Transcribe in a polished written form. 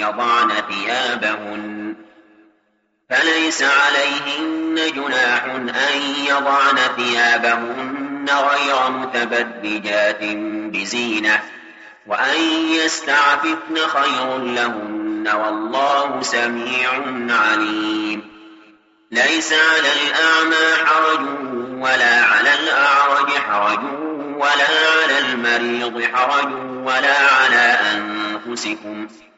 يضعن ثيابهن فليس عليهن جناح أن يضعن ثيابهن غير متبرجات بزينة وأن يستعففن خير لهن والله سميع عليم. ليس على الأعمى حرج ولا على الأعرج حرج ولا على المريض حرج ولا على أنفسكم